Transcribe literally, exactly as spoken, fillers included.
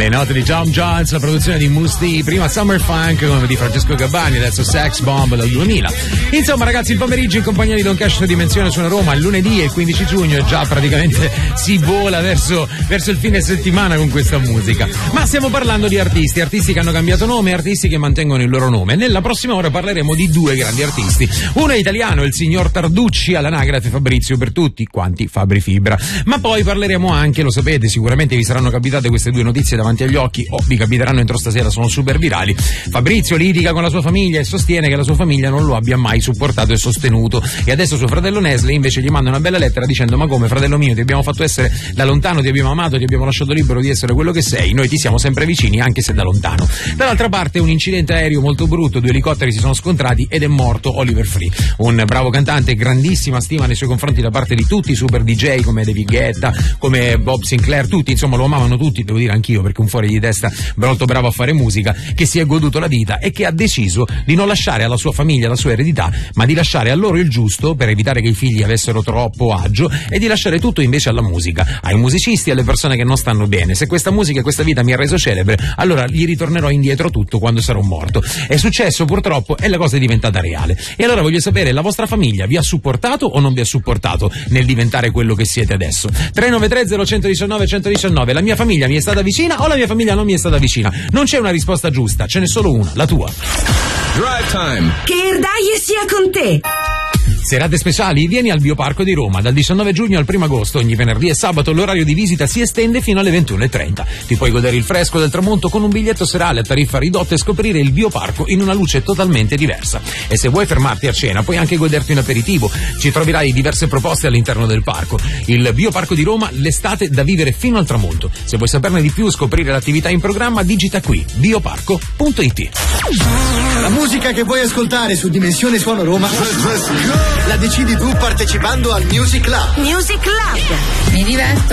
Le note di Tom Jones, la produzione di Musti, prima Summer Funk come di Francesco Gabbani, adesso Sex Bomb dal duemila. Insomma ragazzi, il pomeriggio in compagnia di Don Cash Dimensione suona Roma, il lunedì e il quindici giugno già praticamente si vola verso, verso il fine settimana con questa musica. Ma stiamo parlando di artisti, artisti che hanno cambiato nome, artisti che mantengono il loro nome. Nella prossima ora parleremo di due grandi artisti. Uno è italiano, il signor Tarducci, all'anagrafe Fabrizio per tutti quanti Fabri Fibra. Ma poi parleremo anche, lo sapete, sicuramente vi saranno capitate queste due notizie davanti agli occhi o vi capiteranno entro stasera, sono super virali. Fabrizio litiga con la sua famiglia e sostiene che la sua famiglia non lo abbia mai supportato e sostenuto, e adesso suo fratello Nesli invece gli manda una bella lettera dicendo: ma come, fratello mio, ti abbiamo fatto essere da lontano, ti abbiamo amato, ti abbiamo lasciato libero di essere quello che sei, noi ti siamo sempre vicini anche se da lontano. Dall'altra parte un incidente aereo molto brutto, due elicotteri si sono scontrati ed è morto Oliver Free, un bravo cantante, grandissima stima nei suoi confronti da parte di tutti i super D J come David Guetta, come Bob Sinclair, tutti insomma lo amavano tutti, devo dire anch'io perché un fuori di testa molto bravo a fare musica, che si è goduto la vita e che ha deciso di non lasciare alla sua famiglia la sua eredità, ma di lasciare a loro il giusto per evitare che i figli avessero troppo agio, e di lasciare tutto invece alla musica, ai musicisti e alle persone che non stanno bene. Se questa musica e questa vita mi ha reso celebre, allora gli ritornerò indietro tutto quando sarò morto. È successo purtroppo e la cosa è diventata reale. E allora voglio sapere, la vostra famiglia vi ha supportato o non vi ha supportato nel diventare quello che siete adesso? tre nove tre zero uno uno nove uno uno nove. La mia famiglia mi è stata vicina o la mia famiglia non mi è stata vicina? Non c'è una risposta giusta, ce n'è solo una, la tua. Drive Time. Che Erdaie sia con te. Serate speciali? Vieni al Bioparco di Roma dal diciannove giugno al primo agosto. Ogni venerdì e sabato l'orario di visita si estende fino alle ventuno e trenta. Ti puoi godere il fresco del tramonto con un biglietto serale a tariffa ridotta e scoprire il Bioparco in una luce totalmente diversa. E se vuoi fermarti a cena puoi anche goderti un aperitivo. Ci troverai diverse proposte all'interno del parco. Il Bioparco di Roma, l'estate da vivere fino al tramonto. Se vuoi saperne di più, scoprire l'attività in programma, digita qui bioparco punto it. La musica che vuoi ascoltare su Dimensione Suono Roma la decidi tu partecipando al Music Lab. Music Lab. Mi diverto.